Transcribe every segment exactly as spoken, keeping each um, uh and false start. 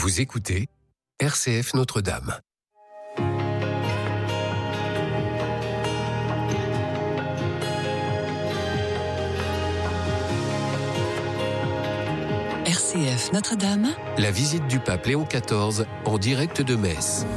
Vous écoutez R C F Notre-Dame. R C F Notre-Dame. La visite du pape Léon quatorze en direct de Metz.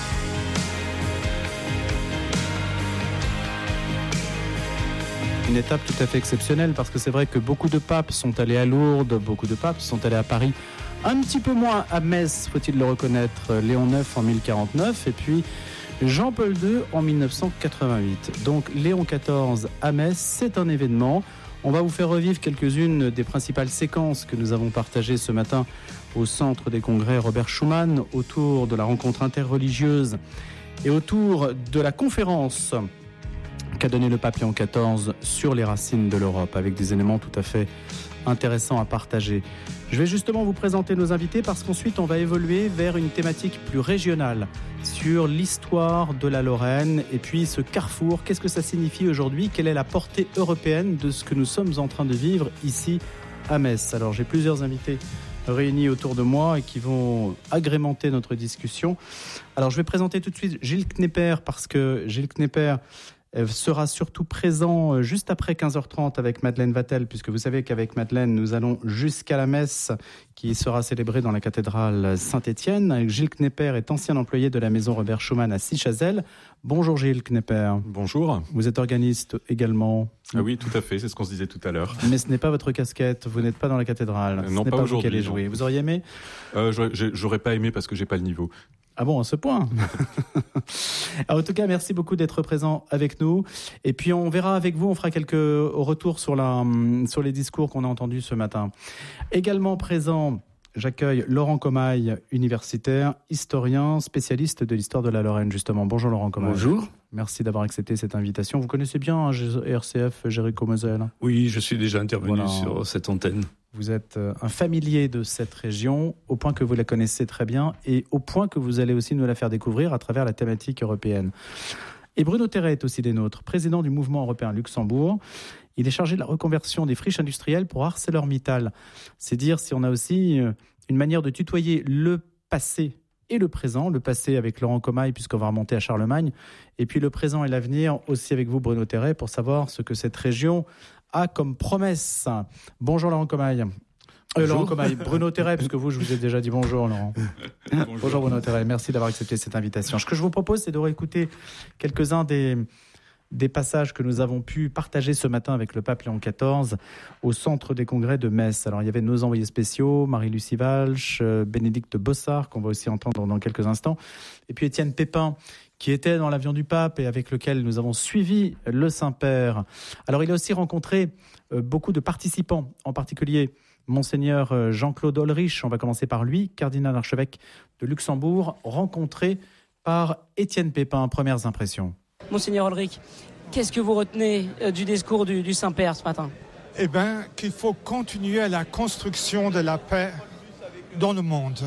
Une étape tout à fait exceptionnelle parce que c'est vrai que beaucoup de papes sont allés à Lourdes, beaucoup de papes sont allés à Paris, un petit peu moins à Metz, faut-il le reconnaître, Léon neuf en mille quarante-neuf et puis Jean-Paul deux en mille neuf cent quatre-vingt-huit. Donc Léon quatorze à Metz, c'est un événement. On va vous faire revivre quelques-unes des principales séquences que nous avons partagées ce matin au centre des congrès Robert Schuman autour de la rencontre interreligieuse et autour de la conférence qu'a donné le pape Léon quatorze sur les racines de l'Europe, avec des éléments tout à fait intéressants à partager. Je vais justement vous présenter nos invités parce qu'ensuite on va évoluer vers une thématique plus régionale sur l'histoire de la Lorraine et puis ce carrefour, qu'est-ce que ça signifie aujourd'hui, quelle est la portée européenne de ce que nous sommes en train de vivre ici à Metz. Alors j'ai plusieurs invités réunis autour de moi et qui vont agrémenter notre discussion. Alors je vais présenter tout de suite Gilles Knepper parce que Gilles Knepper sera surtout présent juste après quinze heures trente avec Madeleine Vatel, puisque vous savez qu'avec Madeleine, nous allons jusqu'à la messe qui sera célébrée dans la cathédrale Saint-Étienne. Gilles Knepper est ancien employé de la maison Robert Schuman à Sichazel. Bonjour Gilles Knepper. Bonjour. Vous êtes organiste également. Ah oui, tout à fait, c'est ce qu'on se disait tout à l'heure. Mais ce n'est pas votre casquette, vous n'êtes pas dans la cathédrale. Euh, non, ce n'est pas, pas aujourd'hui. Vous qui allez jouer. Vous auriez aimé ? euh, j'aurais, j'aurais pas aimé parce que j'ai pas le niveau. Ah bon, à ce point. Alors, en tout cas, merci beaucoup d'être présent avec nous. Et puis, on verra avec vous, on fera quelques retours sur, la, sur les discours qu'on a entendus ce matin. Également présent, j'accueille Laurent Comaille, universitaire, historien, spécialiste de l'histoire de la Lorraine, justement. Bonjour Laurent Comaille. Bonjour. Merci d'avoir accepté cette invitation. Vous connaissez bien hein, R C F Jéricho-Moselle ? Oui, je suis déjà intervenu voilà. sur cette antenne. Vous êtes un familier de cette région, au point que vous la connaissez très bien et au point que vous allez aussi nous la faire découvrir à travers la thématique européenne. Et Bruno Terret est aussi des nôtres, président du mouvement européen Luxembourg. Il est chargé de la reconversion des friches industrielles pour ArcelorMittal. C'est dire si on a aussi une manière de tutoyer le passé et le présent. Le passé avec Laurent Comaille, puisqu'on va remonter à Charlemagne. Et puis le présent et l'avenir aussi avec vous, Bruno Terret, pour savoir ce que cette région a comme promesse. Bonjour Laurent Comaille. Euh, Laurent Comaille, Bruno Terret, parce que vous, je vous ai déjà dit bonjour Laurent. bonjour. bonjour Bruno Terret, merci d'avoir accepté cette invitation. Ce que je vous propose, c'est de réécouter quelques-uns des, des passages que nous avons pu partager ce matin avec le pape Léon quatorze au centre des congrès de Metz. Alors il y avait nos envoyés spéciaux, Marie-Lucie Walsh, Bénédicte Bossard, qu'on va aussi entendre dans quelques instants, et puis Étienne Pépin, qui était dans l'avion du pape et avec lequel nous avons suivi le Saint-Père. Alors il a aussi rencontré beaucoup de participants, en particulier Monseigneur Jean-Claude Olrich, on va commencer par lui, cardinal archevêque de Luxembourg, rencontré par Étienne Pépin. Premières impressions. Monseigneur Olrich, qu'est-ce que vous retenez du discours du, du Saint-Père ce matin ? Eh bien, qu'il faut continuer la construction de la paix dans le monde,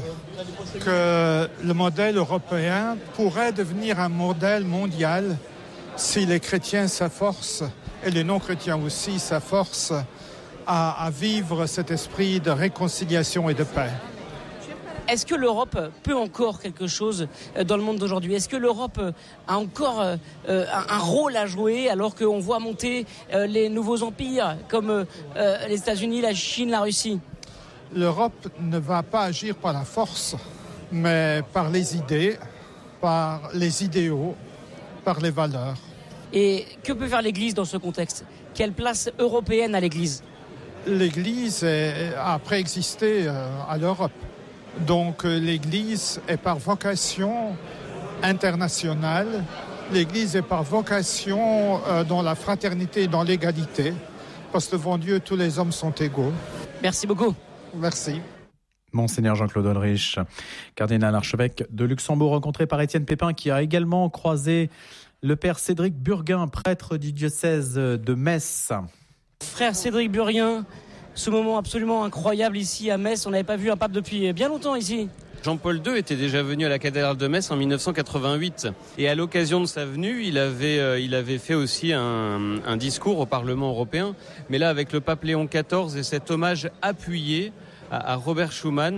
que le modèle européen pourrait devenir un modèle mondial si les chrétiens s'efforcent, et les non-chrétiens aussi s'efforcent, à, à vivre cet esprit de réconciliation et de paix. Est-ce que l'Europe peut encore quelque chose dans le monde d'aujourd'hui ? Est-ce que l'Europe a encore euh, un rôle à jouer alors qu'on voit monter euh, les nouveaux empires comme euh, les États-Unis, la Chine, la Russie ? L'Europe ne va pas agir par la force, mais par les idées, par les idéaux, par les valeurs. Et que peut faire l'Église dans ce contexte ? Quelle place européenne a l'Église ? L'Église est, a préexisté à l'Europe. Donc l'Église est par vocation internationale. L'Église est par vocation dans la fraternité et dans l'égalité. Parce que devant Dieu, tous les hommes sont égaux. Merci beaucoup. Merci. Monseigneur Jean-Claude Olrich, cardinal archevêque de Luxembourg, rencontré par Étienne Pépin, qui a également croisé le père Cédric Burguin, prêtre du diocèse de Metz. Frère Cédric Burguin, ce moment absolument incroyable ici à Metz. On n'avait pas vu un pape depuis bien longtemps ici. Jean-Paul deux était déjà venu à la cathédrale de Metz en mille neuf cent quatre-vingt-huit. Et à l'occasion de sa venue, il avait, euh, il avait fait aussi un, un discours au Parlement européen. Mais là, avec le pape Léon quatorze et cet hommage appuyé à, à Robert Schuman,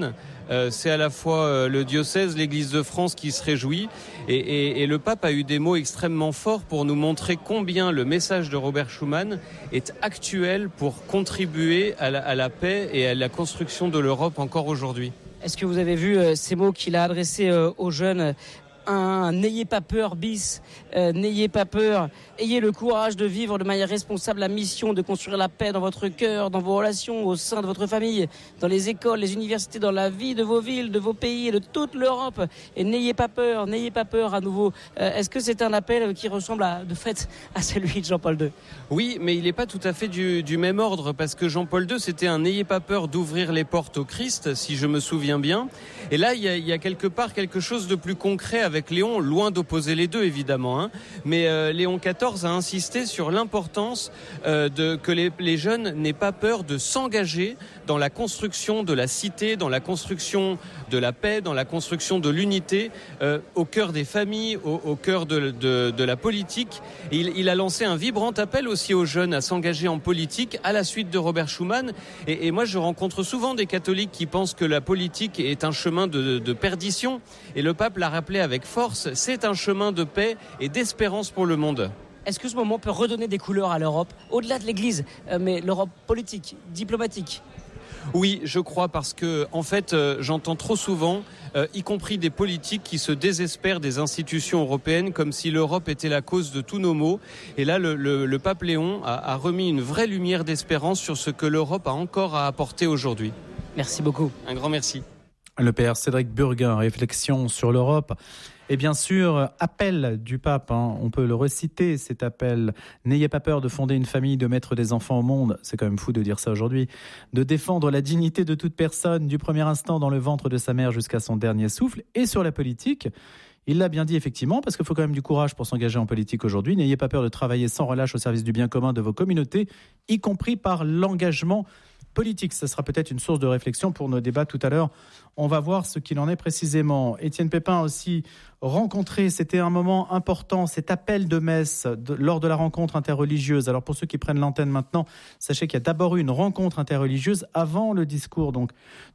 Euh, c'est à la fois euh, le diocèse, l'Église de France qui se réjouit. Et, et, et le pape a eu des mots extrêmement forts pour nous montrer combien le message de Robert Schuman est actuel pour contribuer à la, à la paix et à la construction de l'Europe encore aujourd'hui. Est-ce que vous avez vu euh, ces mots qu'il a adressés euh, aux jeunes ? Un n'ayez pas peur bis, euh, n'ayez pas peur, ayez le courage de vivre de manière responsable la mission de construire la paix dans votre cœur, dans vos relations, au sein de votre famille, dans les écoles, les universités, dans la vie de vos villes, de vos pays et de toute l'Europe. Et n'ayez pas peur, n'ayez pas peur à nouveau. Euh, est-ce que c'est un appel qui ressemble à, de fait à celui de Jean-Paul deux ? Oui, mais il n'est pas tout à fait du, du même ordre, parce que Jean-Paul deux, c'était un n'ayez pas peur d'ouvrir les portes au Christ, si je me souviens bien. Et là, il y a, il y a quelque part quelque chose de plus concret avec avec Léon, loin d'opposer les deux évidemment, hein. mais euh, Léon quatorze a insisté sur l'importance euh, de que les, les jeunes n'aient pas peur de s'engager dans la construction de la cité, dans la construction de la paix, dans la construction de l'unité, euh, au cœur des familles, au, au cœur de, de, de la politique. Et il, il a lancé un vibrant appel aussi aux jeunes à s'engager en politique à la suite de Robert Schuman. Et, et moi, je rencontre souvent des catholiques qui pensent que la politique est un chemin de, de perdition. Et le pape l'a rappelé avec force, c'est un chemin de paix et d'espérance pour le monde. Est-ce que ce moment peut redonner des couleurs à l'Europe, au-delà de l'Église, euh, mais l'Europe politique, diplomatique ? Oui, je crois, parce que en fait, euh, j'entends trop souvent, euh, y compris des politiques qui se désespèrent des institutions européennes, comme si l'Europe était la cause de tous nos maux. Et là, le, le, le pape Léon a, a remis une vraie lumière d'espérance sur ce que l'Europe a encore à apporter aujourd'hui. Merci beaucoup. Un grand merci. Le père Cédric Burguin, réflexion sur l'Europe. Et bien sûr, appel du pape, hein, on peut le reciter, cet appel. N'ayez pas peur de fonder une famille, de mettre des enfants au monde. C'est quand même fou de dire ça aujourd'hui. De défendre la dignité de toute personne, du premier instant dans le ventre de sa mère jusqu'à son dernier souffle. Et sur la politique, il l'a bien dit effectivement, parce qu'il faut quand même du courage pour s'engager en politique aujourd'hui. N'ayez pas peur de travailler sans relâche au service du bien commun de vos communautés, y compris par l'engagement politique. Ça sera peut-être une source de réflexion pour nos débats tout à l'heure. On va voir ce qu'il en est précisément. Étienne Pépin a aussi rencontré, c'était un moment important, cet appel de messe de, lors de la rencontre interreligieuse. Alors pour ceux qui prennent l'antenne maintenant, sachez qu'il y a d'abord eu une rencontre interreligieuse avant le discours donc,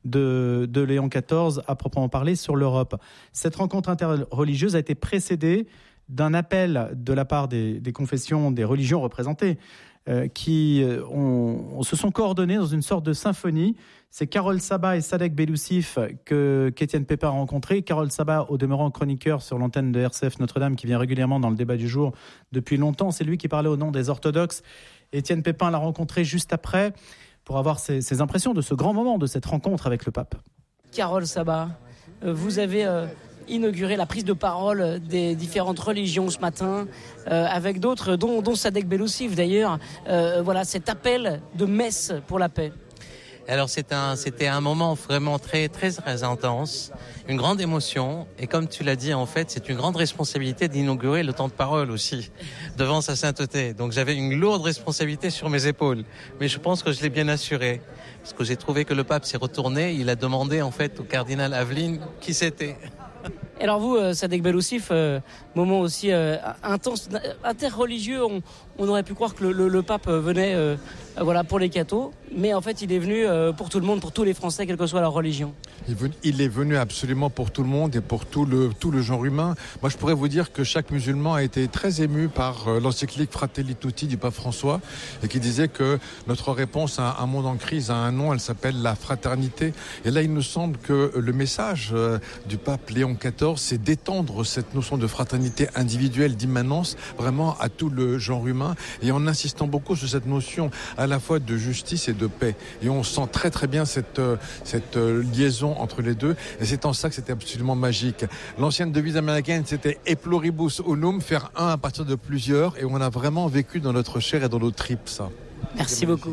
de, de Léon quatorze à proprement parler sur l'Europe. Cette rencontre interreligieuse a été précédée d'un appel de la part des, des confessions, des religions représentées, Euh, qui euh, ont, se sont coordonnés dans une sorte de symphonie. C'est Carole Sabat et Sadek Beloussif que, qu'Étienne Pépin a rencontré. Carole Sabat, au demeurant chroniqueur sur l'antenne de R C F Notre-Dame, qui vient régulièrement dans le débat du jour depuis longtemps. C'est lui qui parlait au nom des orthodoxes. Étienne Pépin l'a rencontré juste après pour avoir ses, ses impressions de ce grand moment, de cette rencontre avec le pape. Carole Sabat, euh, vous avez... Euh... inaugurer la prise de parole des différentes religions ce matin, euh, avec d'autres, dont, dont Sadek Beloussif d'ailleurs. Euh, voilà, cet appel de messe pour la paix. Alors c'est un, c'était un moment vraiment très, très, très intense, une grande émotion. Et comme tu l'as dit, en fait, c'est une grande responsabilité d'inaugurer le temps de parole aussi, devant sa sainteté. Donc j'avais une lourde responsabilité sur mes épaules. Mais je pense que je l'ai bien assuré. Parce que j'ai trouvé que le pape s'est retourné, il a demandé en fait au cardinal Aveline qui c'était. Et alors vous, euh, Sadek Beloussif, euh, moment aussi euh, intense, interreligieux, on, on aurait pu croire que le, le, le pape venait euh, voilà, pour les cathos, mais en fait il est venu euh, pour tout le monde, pour tous les Français, quelle que soit leur religion. Il est venu absolument pour tout le monde et pour tout le, tout le genre humain. Moi je pourrais vous dire que chaque musulman a été très ému par l'encyclique Fratelli Tutti du pape François, et qui disait que notre réponse à un monde en crise a un nom, elle s'appelle la fraternité. Et là il nous semble que le message du pape Léon quatorze, c'est d'étendre cette notion de fraternité individuelle, d'immanence, vraiment à tout le genre humain, et en insistant beaucoup sur cette notion à la fois de justice et de paix. Et on sent très très bien cette, cette liaison entre les deux, et c'est en ça que c'était absolument magique. L'ancienne devise américaine, c'était « E pluribus unum », faire un à partir de plusieurs, et on a vraiment vécu dans notre chair et dans nos tripes ça. Merci beaucoup.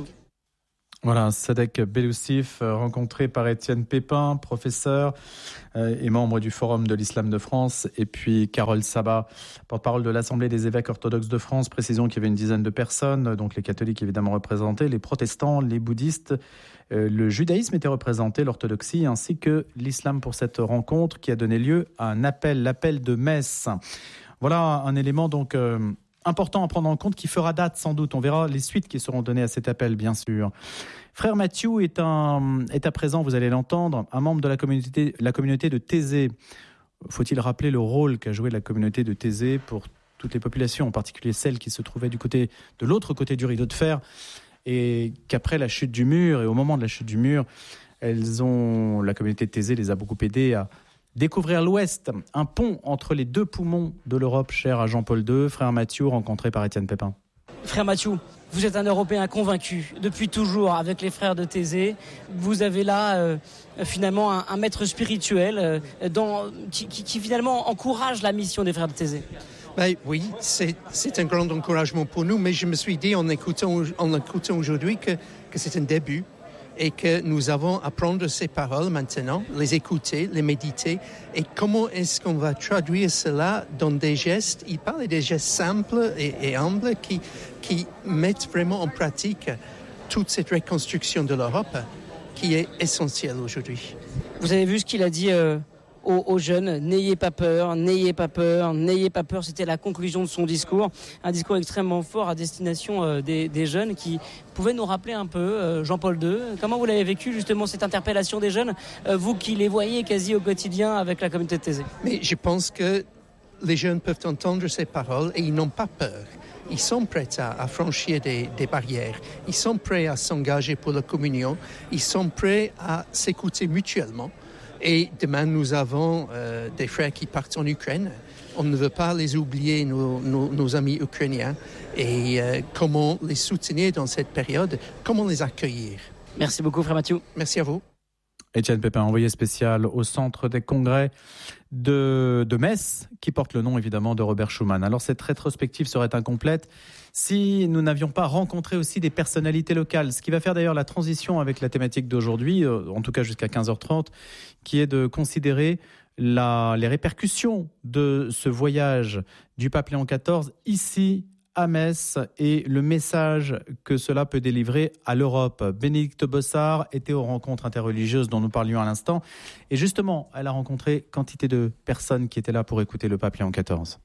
Voilà, Sadek Beloussif, rencontré par Étienne Pépin, professeur euh, et membre du Forum de l'Islam de France, et puis Carole Sabat, porte-parole de l'Assemblée des évêques orthodoxes de France. Précisons qu'il y avait une dizaine de personnes, donc les catholiques évidemment représentés, les protestants, les bouddhistes, euh, le judaïsme était représenté, l'orthodoxie, ainsi que l'islam pour cette rencontre qui a donné lieu à un appel, l'appel de messe. Voilà un élément donc... Euh, important à prendre en compte qui fera date sans doute. On verra les suites qui seront données à cet appel, bien sûr. Frère Mathieu est, un, est à présent, vous allez l'entendre, un membre de la communauté, la communauté de Thésée. Faut-il rappeler le rôle qu'a joué la communauté de Thésée pour toutes les populations, en particulier celles qui se trouvaient du côté, de l'autre côté du rideau de fer, et qu'après la chute du mur, et au moment de la chute du mur, elles ont, la communauté de Thésée les a beaucoup aidées à découvrir l'Ouest, un pont entre les deux poumons de l'Europe, cher à Jean-Paul deux, frère Mathieu, rencontré par Étienne Pépin. Frère Mathieu, vous êtes un Européen convaincu depuis toujours avec les frères de Thésée. Vous avez là euh, finalement un, un maître spirituel euh, dans, qui, qui, qui finalement encourage la mission des frères de Thésée. Ben, oui, c'est, c'est un grand encouragement pour nous, mais je me suis dit en écoutant, en écoutant aujourd'hui que, que c'est un début et que nous avons à prendre ces paroles maintenant, les écouter, les méditer. Et comment est-ce qu'on va traduire cela dans des gestes? Il parle des gestes simples et, et humbles qui, qui mettent vraiment en pratique toute cette reconstruction de l'Europe qui est essentielle aujourd'hui. Vous avez vu ce qu'il a dit euh, aux, aux jeunes, n'ayez pas peur, n'ayez pas peur, n'ayez pas peur. C'était la conclusion de son discours, un discours extrêmement fort à destination euh, des, des jeunes qui pouvaient nous rappeler un peu euh, Jean-Paul deux. Comment vous l'avez vécu justement cette interpellation des jeunes, euh, vous qui les voyez quasi au quotidien avec la communauté de Thésée? Mais je pense que les jeunes peuvent entendre ces paroles et ils n'ont pas peur. Ils sont prêts à, à franchir des, des barrières. Ils sont prêts à s'engager pour la communion. Ils sont prêts à s'écouter mutuellement. Et demain, nous avons euh, des frères qui partent en Ukraine. On ne veut pas les oublier, nos, nos, nos amis ukrainiens. Et euh, comment les soutenir dans cette période, comment les accueillir. Merci beaucoup, frère Mathieu. Merci à vous. Étienne Pépin, envoyé spécial au centre des congrès de, de Metz, qui porte le nom évidemment de Robert Schuman. Alors cette rétrospective serait incomplète si nous n'avions pas rencontré aussi des personnalités locales, ce qui va faire d'ailleurs la transition avec la thématique d'aujourd'hui, en tout cas jusqu'à quinze heures trente, qui est de considérer la, les répercussions de ce voyage du pape Léon quatorze ici à Metz et le message que cela peut délivrer à l'Europe. Bénédicte Bossard était aux rencontres interreligieuses dont nous parlions à l'instant. Et justement, elle a rencontré quantité de personnes qui étaient là pour écouter le pape Léon quatorze.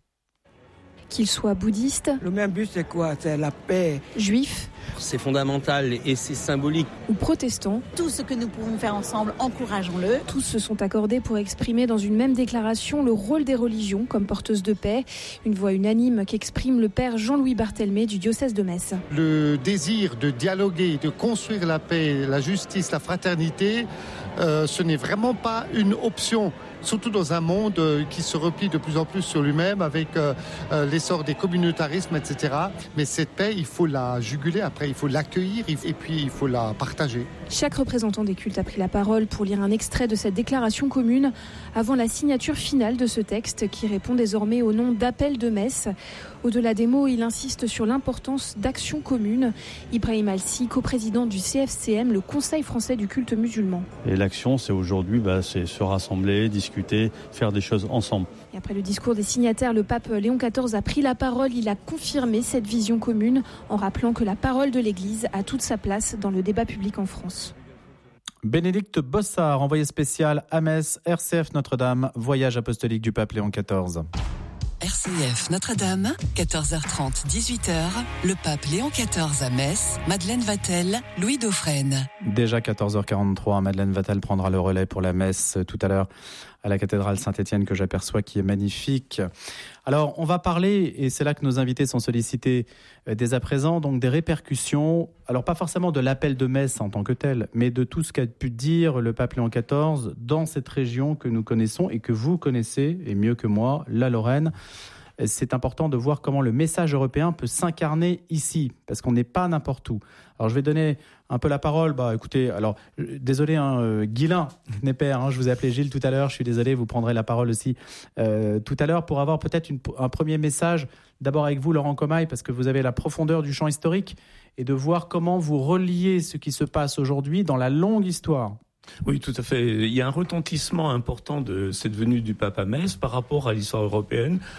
Qu'il soit bouddhiste, le même but c'est quoi? C'est la paix. Juif, c'est fondamental et c'est symbolique. Ou protestant. Tout ce que nous pouvons faire ensemble, encourageons-le. Tous se sont accordés pour exprimer dans une même déclaration le rôle des religions comme porteuses de paix. Une voix unanime qu'exprime le père Jean-Louis Barthelmé du diocèse de Metz. Le désir de dialoguer, de construire la paix, la justice, la fraternité, euh, ce n'est vraiment pas une option. Surtout dans un monde qui se replie de plus en plus sur lui-même avec euh, l'essor des communautarismes, et cetera. Mais cette paix, il faut la juguler, après il faut l'accueillir et puis il faut la partager. Chaque représentant des cultes a pris la parole pour lire un extrait de cette déclaration commune avant la signature finale de ce texte qui répond désormais au nom d'Appel de Metz. Au-delà des mots, il insiste sur l'importance d'actions communes. Ibrahim Alsi, coprésident du C F C M, le Conseil français du culte musulman. Et l'action, c'est aujourd'hui, bah, c'est se rassembler, discuter, faire des choses ensemble. Et après le discours des signataires, le pape Léon quatorze a pris la parole. Il a confirmé cette vision commune en rappelant que la parole de l'Église a toute sa place dans le débat public en France. Bénédicte Bossard, envoyé spécial à Metz, R C F Notre-Dame, voyage apostolique du pape Léon quatorze. R C F Notre-Dame, quatorze heures trente, dix-huit heures, le pape Léon quatorze à Metz, Madeleine Vatel, Louis Dauphren. Déjà quatorze heures quarante-trois, Madeleine Vatel prendra le relais pour la messe tout à l'heure à la cathédrale Saint-Étienne que j'aperçois qui est magnifique. Alors on va parler, et c'est là que nos invités sont sollicités dès à présent, donc des répercussions, alors pas forcément de l'appel de Metz en tant que tel, mais de tout ce qu'a pu dire le pape Léon quatorze dans cette région que nous connaissons et que vous connaissez, et mieux que moi, la Lorraine. C'est important de voir comment le message européen peut s'incarner ici, parce qu'on n'est pas n'importe où. Alors je vais donner un peu la parole. Bah écoutez, alors euh, désolé, hein, euh, Guilain Népère, hein, je vous ai appelé Gilles tout à l'heure. Je suis désolé, vous prendrez la parole aussi euh, tout à l'heure pour avoir peut-être une, un premier message. D'abord avec vous, Laurent Comaille, parce que vous avez la profondeur du champ historique et de voir comment vous reliez ce qui se passe aujourd'hui dans la longue histoire. Oui, tout à fait. Il y a un retentissement important de cette venue du pape à Metz par rapport à l'histoire européenne.